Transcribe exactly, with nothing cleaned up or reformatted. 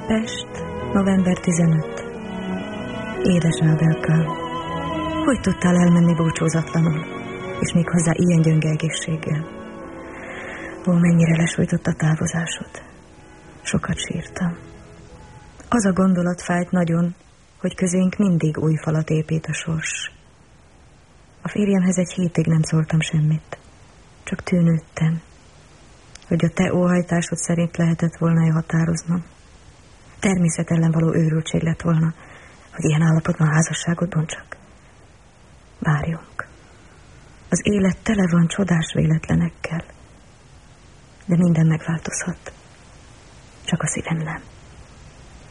Pest, november tizenötödike. Édes Ábelkám, hogy tudtál elmenni búcsúzatlanul, és még hozzá ilyen gyönge egészséggel? Ó, mennyire lesújtott a távozásod. Sokat sírtam. Az a gondolat fájt nagyon, hogy közénk mindig új falat épít a sors. A férjemhez egy hétig nem szóltam semmit. Csak tűnődtem, hogy a te óhajtásod szerint lehetett volna-e határoznom. Természet ellen való őrültség lett volna, hogy ilyen állapotban házasságot bontsak. Várjunk. Az élet tele van csodás véletlenekkel, de minden megváltozhat. Csak a szívem nem.